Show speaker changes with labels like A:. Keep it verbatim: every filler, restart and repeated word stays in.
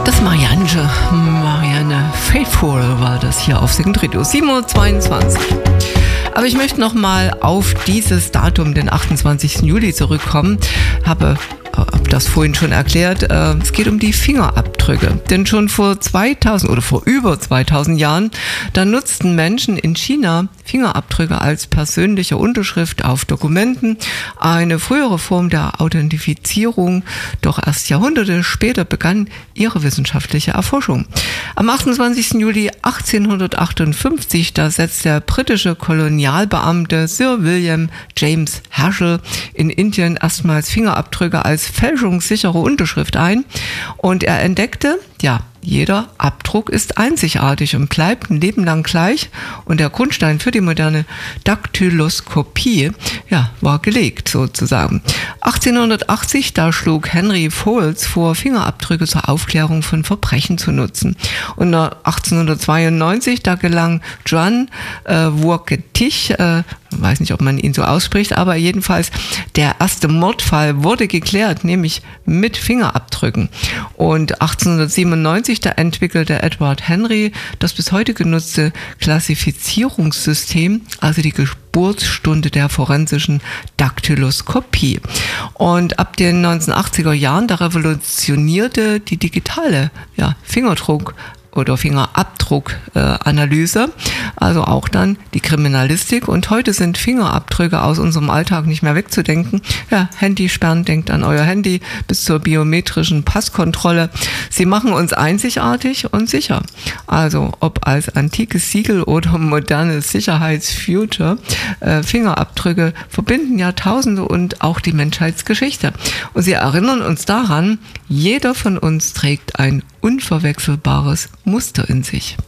A: Das Marianne, Marianne Faithfull war das hier auf Second Radio, sieben Uhr zweiundzwanzig. Aber ich möchte noch mal auf dieses Datum, den achtundzwanzigsten Juli, zurückkommen. Habe habe das vorhin schon erklärt, äh, es geht um die Fingerabdrücke. Denn schon vor zweitausend oder vor über zweitausend Jahren, da nutzten Menschen in China Fingerabdrücke als persönliche Unterschrift auf Dokumenten, eine frühere Form der Authentifizierung. Doch erst Jahrhunderte später begann ihre wissenschaftliche Erforschung. Am achtundzwanzigsten Juli achtzehnhundertachtundfünfzig, da setzt der britische Kolonialbeamte Sir William James Herschel in Indien erstmals Fingerabdrücke als fälschungssichere Unterschrift ein und er entdeckte, ja, jeder Abdruck ist einzigartig und bleibt ein Leben lang gleich und der Grundstein für die moderne Daktyloskopie, ja, war gelegt sozusagen. achtzehnhundertachtzig, da schlug Henry Fowles vor, Fingerabdrücke zur Aufklärung von Verbrechen zu nutzen. Und achtzehnhundertzweiundneunzig, da gelang John äh, Vuoketich, äh, ich weiß nicht, ob man ihn so ausspricht, aber jedenfalls der erste Mordfall wurde geklärt, nämlich mit Fingerabdrücken. Und achtzehnhundertsiebenundneunzig, da entwickelte Edward Henry das bis heute genutzte Klassifizierungssystem, also die Geburtsstunde der forensischen Daktyloskopie. Und ab den neunzehnhundertachtziger Jahren, da revolutionierte die digitale ja, Fingerdruck- oder Fingerabdruckanalyse, äh, also auch dann die Kriminalistik. Und heute sind Fingerabdrücke aus unserem Alltag nicht mehr wegzudenken. Ja, Handysperren, denkt an euer Handy, bis zur biometrischen Passkontrolle. Sie machen uns einzigartig und sicher. Also ob als antikes Siegel oder modernes Sicherheitsfuture, äh, Fingerabdrücke verbinden Jahrtausende und auch die Menschheitsgeschichte. Und sie erinnern uns daran, jeder von uns trägt ein unverwechselbares Muster in sich.